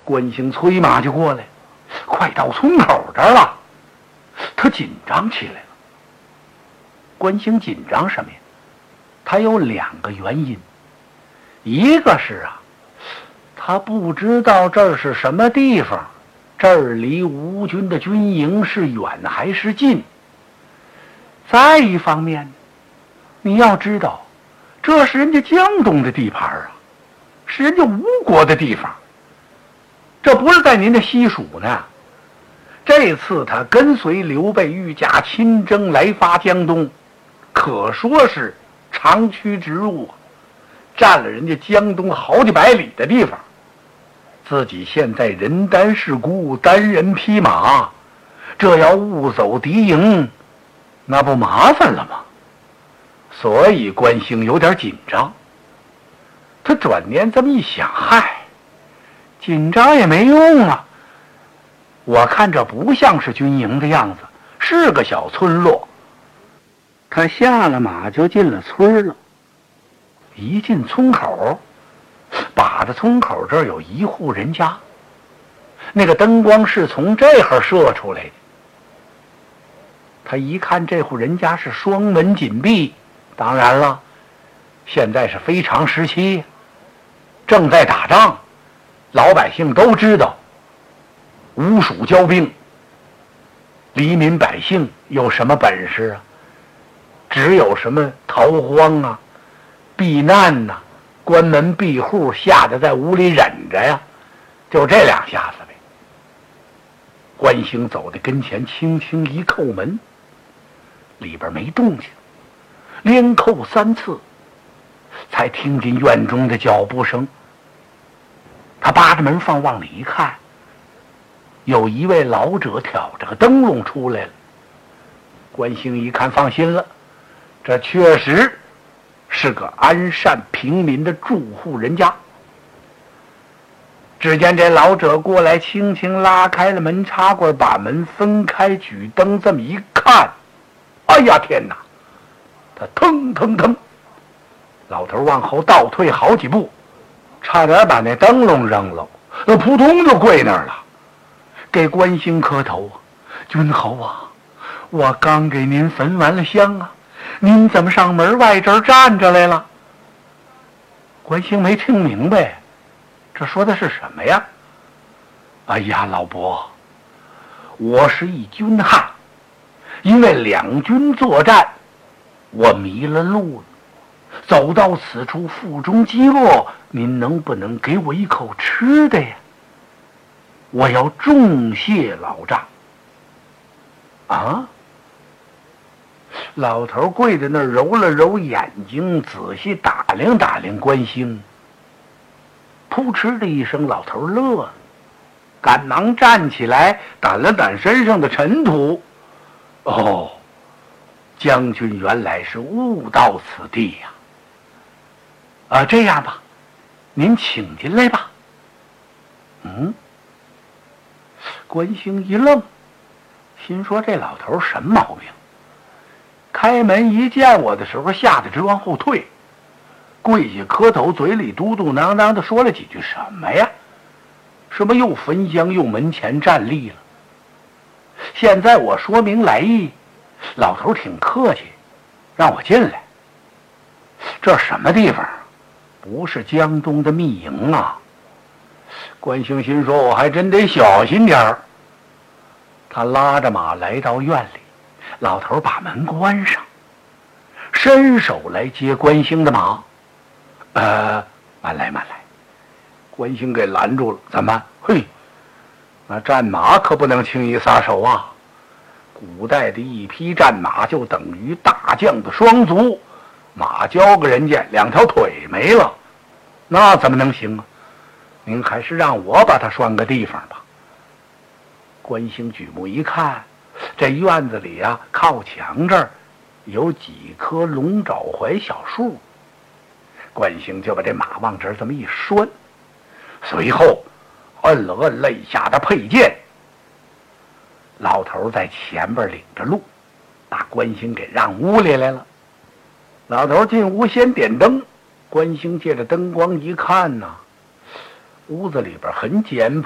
关兴催马就过来，快到村口这儿了。他紧张起来了。关兴紧张什么呀？他有2个原因。一个是他不知道这儿是什么地方，这儿离吴军的军营是远还是近。再一方面，你要知道，这是人家江东的地盘是人家吴国的地方，这不是在您的西蜀呢。这次他跟随刘备御驾亲征来伐江东，可说是长驱直入，占了人家江东好几百里的地方。自己现在人单势孤，单人匹马，这要误走敌营，那不麻烦了吗？所以关兴有点紧张。他转念这么一想，紧张也没用啊。我看这不像是军营的样子，是个小村落。他下了马就进了村了。一进村口，把着村口这儿有一户人家，那个灯光是从这儿射出来的。他一看这户人家是双门紧闭，当然了，现在是非常时期，正在打仗，老百姓都知道吴蜀交兵，黎民百姓有什么本事啊？只有什么逃荒避难关门闭户，吓得在屋里忍着呀，就这2下子呗。关兴走到跟前，轻轻一叩门，里边没动静，连叩3次，才听见院中的脚步声。他扒着门缝往里一看，有一位老者挑着个灯笼出来了。关兴一看放心了，这确实是个安善平民的住户人家。只见这老者过来，轻轻拉开了门插棍，把门分开，举灯这么一看，哎呀天哪！他腾腾腾，老头往后倒退好几步，差点把那灯笼扔了，扑通就跪那儿了，给关兴磕头君侯我刚给您焚完了香您怎么上门外这儿站着来了？关兴没听明白，这说的是什么呀？哎呀，老伯，我是一军汉，因为2军作战，我迷了路了，走到此处腹中饥饿，您能不能给我一口吃的呀？我要重谢老丈。老头跪在那儿，揉了揉眼睛，仔细打量打量关兴。扑哧的一声，老头乐了，赶忙站起来，掸了掸身上的尘土。将军原来是误到此地呀！这样吧，您请进来吧。关兴一愣，心说这老头什么毛病？开门一见我的时候，吓得直往后退，跪下磕头，嘴里嘟嘟囔囔的说了几句什么呀？什么又焚香又门前站立了。现在我说明来意，老头挺客气，让我进来。这什么地方？不是江东的密营关兴心说，我还真得小心点儿。他拉着马来到院里，老头把门关上，伸手来接关兴的马。慢来。关兴给拦住了。怎么？那战马可不能轻易撒手古代的一匹战马就等于大将的双足，马交给人家2条腿没了，那怎么能行您还是让我把它拴个地方吧。关兴举目一看，这院子里靠墙这儿有几棵龙爪槐小树，关兴就把这马往这儿这么一拴，随后摁了摁肋下的佩剑。老头在前边领着路，把关兴给让屋里来了。老头进屋先点灯，关兴借着灯光一看屋子里边很简朴。